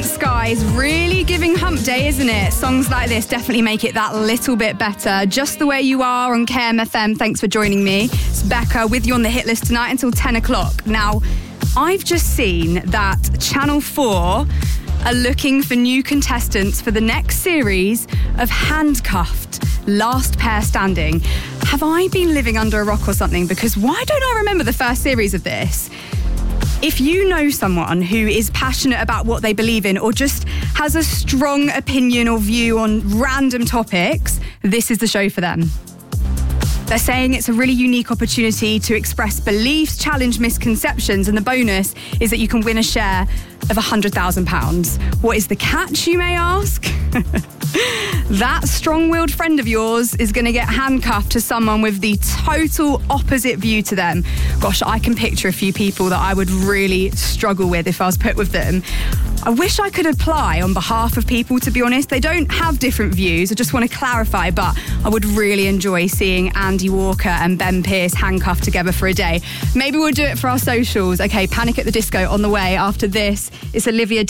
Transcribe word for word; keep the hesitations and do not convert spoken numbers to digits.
Brilliant Skies, really giving hump day, isn't it? Songs like this definitely make it that little bit better. Just the Way You Are on K M F M. Thanks for joining me. It's Becca with you on the hit list tonight until ten o'clock. Now, I've just seen that Channel four are looking for new contestants for the next series of Handcuffed, Last Pair Standing. Have I been living under a rock or something? Because why don't I remember the first series of this? If you know someone who is passionate about what they believe in or just has a strong opinion or view on random topics, this is the show for them. They're saying it's a really unique opportunity to express beliefs, challenge misconceptions, and the bonus is that you can win a share of one hundred thousand pounds. What is the catch, you may ask? That strong-willed friend of yours is going to get handcuffed to someone with the total opposite view to them. Gosh, I can picture a few people that I would really struggle with if I was put with them. I wish I could apply on behalf of people, to be honest. They don't have different views. I just want to clarify, but I would really enjoy seeing Andy Walker and Ben Pearce handcuffed together for a day. Maybe we'll do it for our socials. Okay, Panic at the Disco on the way after this. It's Olivia